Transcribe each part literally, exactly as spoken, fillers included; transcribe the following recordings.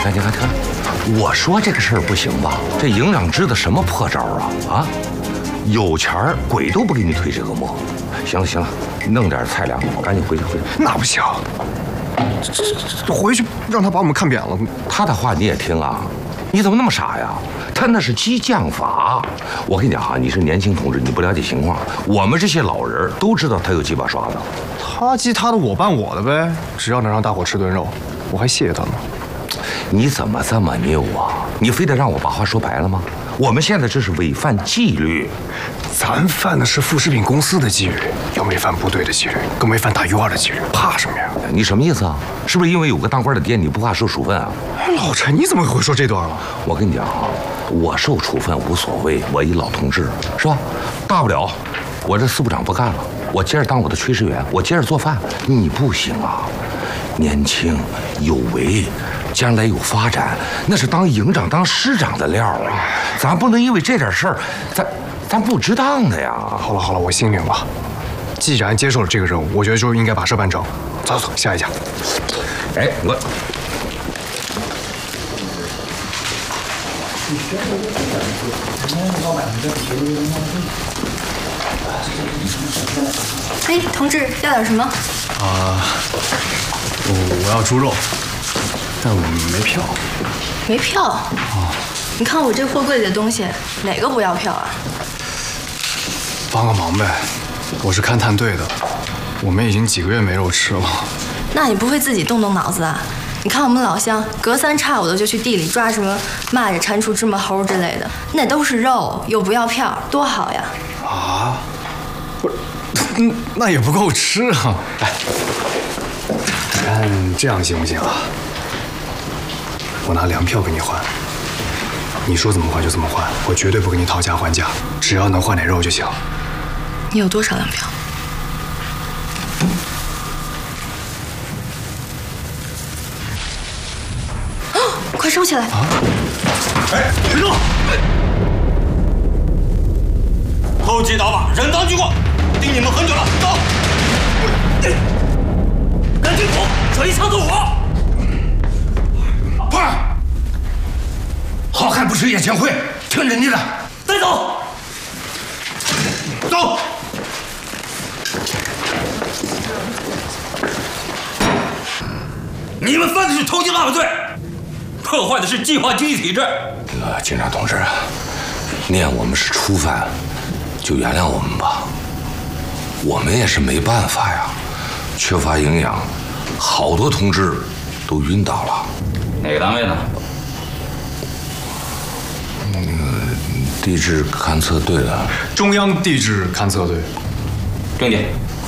看，你看，看，我说这个事儿不行吧？这营长支的什么破招啊？啊，有钱儿鬼都不给你推这个磨。行了行了，弄点菜粮，赶紧回去回去。 那不行，这这这回去让他把我们看扁了。 他的话你也听啊？你怎么那么傻呀？他那是激将法。我跟你讲哈，你是年轻同志，你不了解情况。我们这些老人都知道他有几把刷子。 他激他的，我办我的呗。只要能让大伙吃顿肉，我还谢谢他呢。 你怎么这么拗啊？你非得让我把话说白了吗？我们现在这是违反纪律。 咱犯的是副食品公司的纪律，又没犯部队的纪律，更没犯大院的纪律，怕什么呀？ 你什么意思啊？是不是因为有个当官的爹，你不怕受处分啊？ 老陈，你怎么会说这段啊？ 我跟你讲啊，我受处分无所谓，我一老同志是吧？大不了我这司部长不干了，我接着当我的炊事员，我接着做饭。你不行啊，年轻有为，将来有发展，那是当营长、当师长的料啊！咱不能因为这点事儿，咱咱不值当的呀。 好了好了，我心领了。既然接受了这个任务，我觉得就应该把事办成。走走，下一家。 哎，我。 哎，同志，要点什么？ 啊，我我要猪肉，但我没票。 没票？啊，你看我这货柜里的东西，哪个不要票啊？ 帮个忙呗，我是勘探队的，我们已经几个月没肉吃了。 那你不会自己动动脑子啊？你看我们老乡，隔三差五的就去地里抓什么蚂蚱、蟾蜍、芝麻猴之类的，那都是肉，又不要票，多好呀！ 啊，不是，嗯，那也不够吃啊。哎，看这样行不行啊？我拿粮票跟你换，你说怎么换就怎么换，我绝对不跟你讨价还价，只要能换点肉就行。 你有多少粮票？快收起来！ 啊！ 哎，停住！偷鸡倒把，人赃俱获，盯你们很久了，走！赶紧走，这一枪走火！ 快！好汉不吃眼前亏，听人家的。 带走！走！你们犯的是偷鸡倒把罪。破坏的是计划经济体制。 呃，警察同志啊，念我们是初犯，就原谅我们吧。我们也是没办法呀，缺乏营养，好多同志都晕倒了。 哪个单位呢？ 那个地质勘测队的。 中央地质勘测队。 郑姐。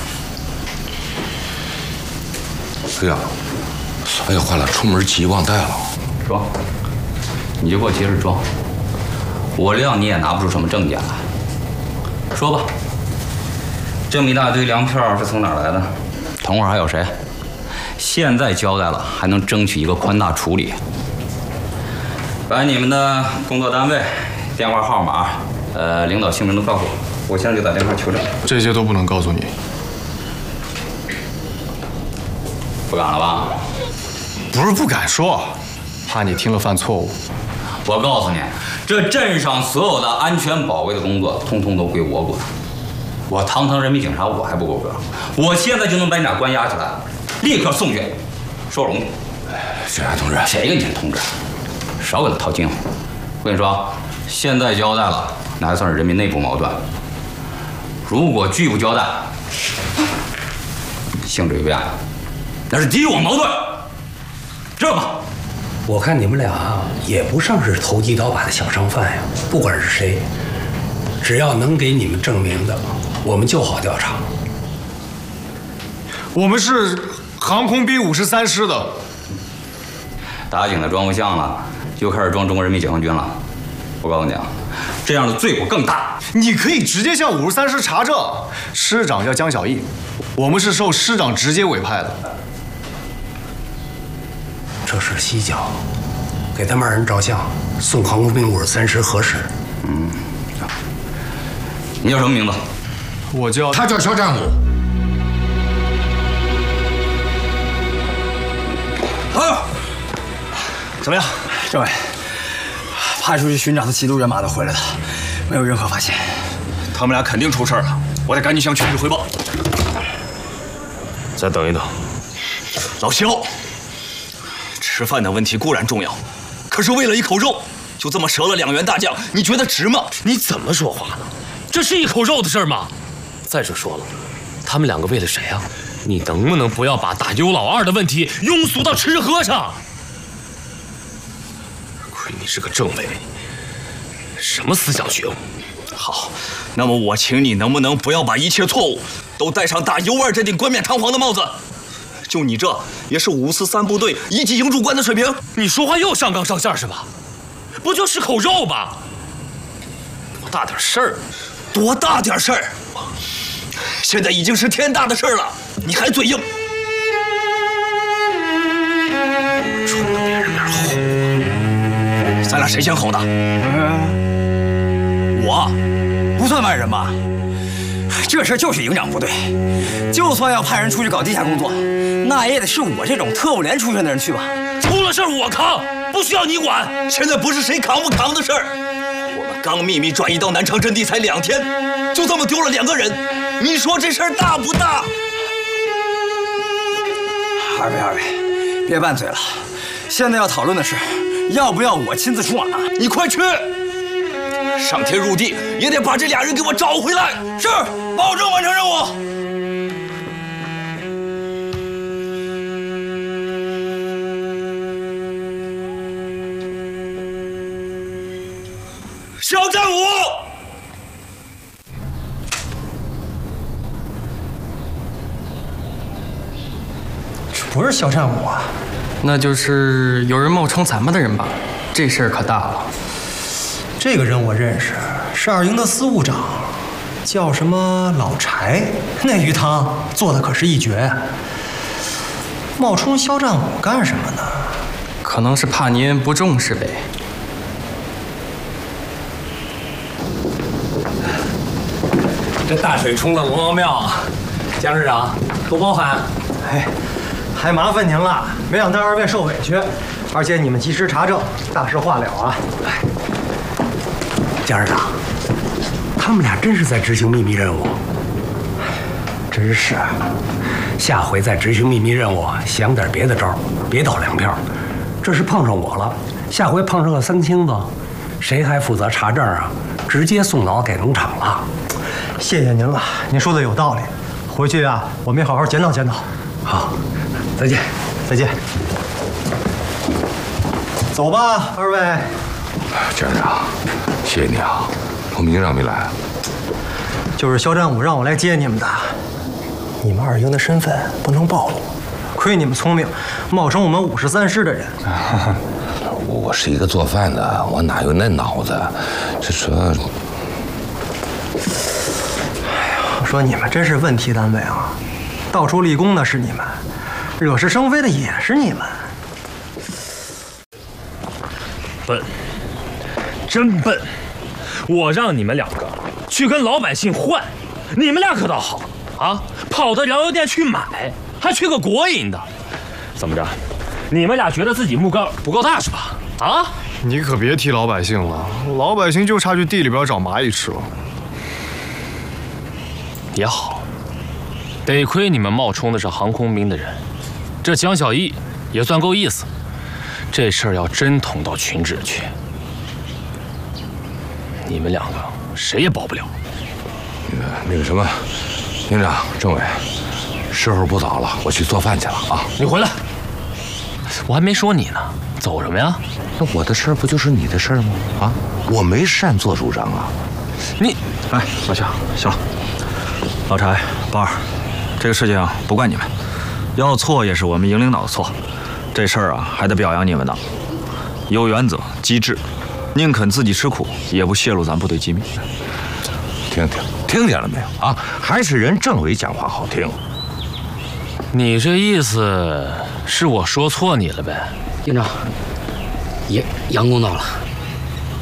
哎呀，哎呀，坏了，出门急忘带了。 装，你就给我接着装。我料你也拿不出什么证件来。说吧，这么一大堆粮票是从哪儿来的？同伙还有谁？现在交代了，还能争取一个宽大处理。把你们的工作单位、电话号码、呃领导姓名都告诉我，我现在就打电话求证。 这些都不能告诉你。 不敢了吧？ 不是不敢说。怕你听了犯错误。 我告诉你，这镇上所有的安全保卫的工作，通通都归我管。我堂堂人民警察，我还不够格？我现在就能把你俩关押起来，立刻送去收容去。 警察同志， 谁跟你是同志？少给他套近乎。我跟你说，现在交代了，那还算是人民内部矛盾。如果拒不交代，性质有变，那是敌我矛盾。知道吧？ 我看你们俩也不像是投机倒把的小商贩呀，不管是谁，只要能给你们证明的，我们就好调查。 我们是航空兵五十三师的。 打井的装不像了，就开始装中国人民解放军了。我告诉你啊，这样的罪过更大。 你可以直接向五十三师查证，师长叫江小义，我们是受师长直接委派的。 这是西郊，给他们二人照相，送航空兵五十三师核实。 嗯，你叫什么名字？ 我叫他叫肖战武。 啊！ 怎么样，政委？派出去寻找的缉毒人马都回来了，没有任何发现。 他们俩肯定出事了，我得赶紧向区域汇报。 再等一等。 老肖，吃饭的问题固然重要，可是为了一口肉，就这么折了两员大将，你觉得值吗？ 你怎么说话呢？这是一口肉的事吗？再者说了，他们两个为了谁啊？你能不能不要把打优老二的问题庸俗到吃喝上？亏你是个政委，什么思想觉悟？ 好，那么我请你能不能不要把一切错误都戴上打优二这顶冠冕堂皇的帽子？就你这也是五四三部队一级营主官的水平。 你说话又上纲上线是吧？不就是口肉吗？多大点事儿？ 多大点事儿？现在已经是天大的事儿了，你还嘴硬？ 冲着别人面吼！ 咱俩谁先吼的？我不算外人吧？这事就是营长不对，就算要派人出去搞地下工作，那也得是我这种特务连出身的人去吧。 出了事儿我扛，不需要你管。 现在不是谁扛不扛的事儿，我们刚秘密转移到南昌阵地才两天，就这么丢了两个人，你说这事儿大不大？ 二位二位，别拌嘴了，现在要讨论的是，要不要我亲自出马？ 你快去！上天入地也得把这俩人给我找回来。 是，保证完成任务。 肖战武， 这不是肖战武啊， 那就是有人冒充咱们的人吧？这事儿可大了。 这个人我认识，是二营的司务长，叫什么老柴，那鱼汤做的可是一绝。冒充肖战武干什么呢？ 可能是怕您不重视呗。 这大水冲了龙王庙，江市长多包涵。 哎，还麻烦您了，没让二位受委屈，而且你们及时查证，大事化了啊。哎。 江市长，他们俩真是在执行秘密任务。真是，下回再执行秘密任务，想点别的招，别倒粮票。这是碰上我了，下回碰上个三清子，谁还负责查证啊？直接送脑给农场了。 谢谢您了，您说的有道理。回去啊，我们也好好检讨检讨。 好，再见， 再见。走吧，二位。 江长，谢谢你啊！我们营长没来， 就是肖战武让我来接你们的。你们二营的身份不能暴露，亏你们聪明，冒充我们五十三师的人。 我是一个做饭的，我哪有那脑子？这这…… 哎呀，我说你们真是问题单位啊！到处立功的是你们，惹是生非的也是你们。 笨，真笨！我让你们两个去跟老百姓换，你们俩可倒好啊，跑到燃油店去买，还去个国营的。怎么着？你们俩觉得自己目标不够大是吧？啊！ 你可别提老百姓了，老百姓就差去地里边找蚂蚁吃了。 也好，得亏你们冒充的是航空兵的人，这江小艺也算够意思。这事儿要真捅到群治去，你们两个谁也保不了。 那个那个什么，营长、政委，时候不早了，我去做饭去了啊！ 你回来，我还没说你呢，走什么呀？ 那我的事儿不就是你的事儿吗？啊，我没擅作主张啊！ 你， 哎，老夏，行了，老柴、包二，这个事情不怪你们，要错也是我们营领导的错。这事儿啊，还得表扬你们呢，有原则、机智，宁肯自己吃苦，也不泄露咱部队机密。 听听，听见了没有啊？还是人政委讲话好听。 你这意思是我说错你了呗？ 营长，也杨公到了。